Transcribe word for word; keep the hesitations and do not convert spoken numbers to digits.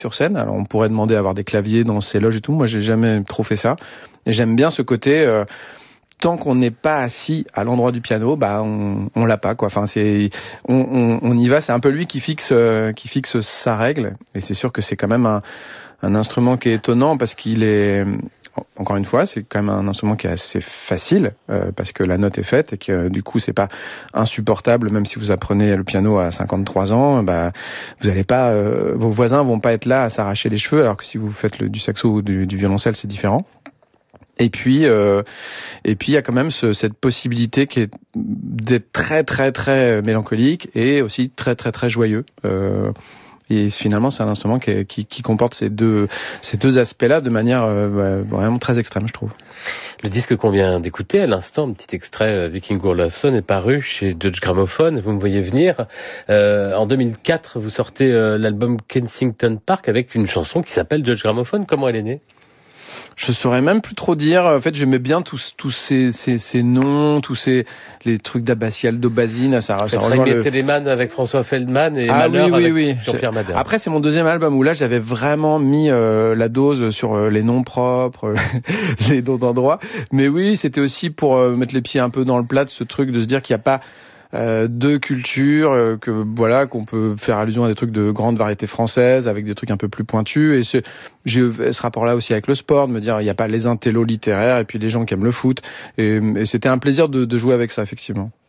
sur scène. Alors on pourrait demander à avoir des claviers dans ces loges et tout. Moi, j'ai jamais trop fait ça. Et j'aime bien ce côté. Euh, tant qu'on n'est pas assis à l'endroit du piano, bah on, on l'a pas quoi. Enfin c'est, on, on, on y va. C'est un peu lui qui fixe, euh, qui fixe sa règle. Et c'est sûr que c'est quand même un, un instrument qui est étonnant parce qu'il est, encore une fois, c'est quand même un instrument qui est assez facile euh, parce que la note est faite et que euh, du coup c'est pas insupportable. Même si vous apprenez le piano à cinquante-trois ans, bah vous allez pas, euh, vos voisins vont pas être là à s'arracher les cheveux. Alors que si vous faites le, du saxo ou du, du violoncelle, c'est différent. Et puis, euh, et puis il y a quand même ce, cette possibilité qui est d'être très très très mélancolique et aussi très très très joyeux. Euh, et finalement, c'est un instrument qui, qui, qui comporte ces deux ces deux aspects-là de manière euh, vraiment très extrême, je trouve. Le disque qu'on vient d'écouter à l'instant, un petit extrait, Vikingur Olafsson, est paru chez Deutsche Grammophon. Vous me voyez venir. Euh, en deux mille quatre, vous sortez euh, l'album Kensington Park avec une chanson qui s'appelle Deutsche Grammophon. Comment elle est née ? Je saurais même plus trop dire. En fait, j'aimais bien tous tous ces ces ces noms, tous ces les trucs d'Abbatial, d'Aubazine, ça ça rejoint le Telemann avec François Feldman et ah, Malheur oui, oui, avec oui. Jean-Pierre Madère. Après, c'est mon deuxième album où là, j'avais vraiment mis euh, la dose sur euh, les noms propres, les noms d'endroits. Mais oui, c'était aussi pour euh, mettre les pieds un peu dans le plat de ce truc de se dire qu'il n'y a pas Euh, deux cultures, euh, que voilà, qu'on peut faire allusion à des trucs de grande variété française avec des trucs un peu plus pointus. Et c'est, j'ai ce rapport-là aussi avec le sport, de me dire il n'y a pas les intellos littéraires et puis les gens qui aiment le foot. Et, et c'était un plaisir de, de jouer avec ça, effectivement.